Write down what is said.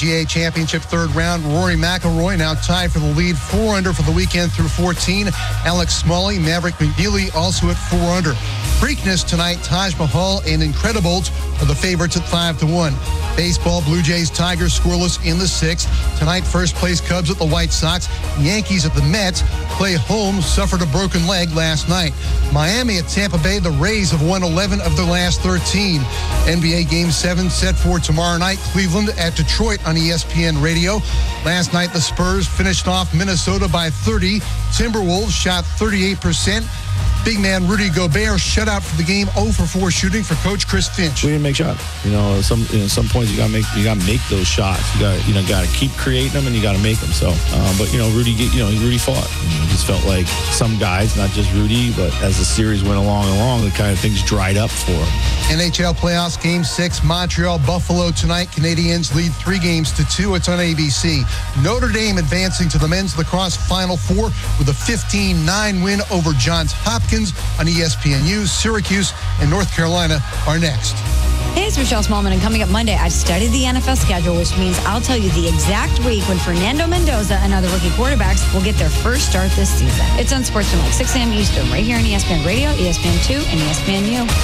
PGA Championship third round. Rory McIlroy now tied for the lead, 4 under for the weekend through 14. Alex Smalley, Maverick McNeely also at 4 under. Preakness tonight, Taj Mahal and Incredibles are the favorites at 5-1. Baseball, Blue Jays, Tigers scoreless in the 6th. Tonight, first place Cubs at the White Sox. Yankees at the Mets. Clay Holmes suffered a broken leg last night. Miami at Tampa Bay. The Rays have won 11 of their last 13. NBA Game 7 set for tomorrow night. Cleveland at Detroit on ESPN Radio. Last night, the Spurs finished off Minnesota by 30. Timberwolves shot 38%. Big man Rudy Gobert shut out for the game, 0 for 4 shooting for Coach Chris Finch. We didn't make shots. Some points you gotta make those shots. You gotta keep creating them and you gotta make them. So, but Rudy fought. It just felt like some guys, not just Rudy, but as the series went along, the kind of things dried up for him. NHL playoffs, Game 6, Montreal, Buffalo tonight. Canadiens lead 3-2. It's on ABC. Notre Dame advancing to the men's lacrosse Final Four with a 15-9 win over Johns Hopkins on ESPNU. Syracuse and North Carolina are next. Hey, it's Michelle Smallman, and coming up Monday, I've studied the NFL schedule, which means I'll tell you the exact week when Fernando Mendoza and other rookie quarterbacks will get their first start this season. It's on SportsCenter, 6 a.m. Eastern, right here on ESPN Radio, ESPN2, and ESPNU.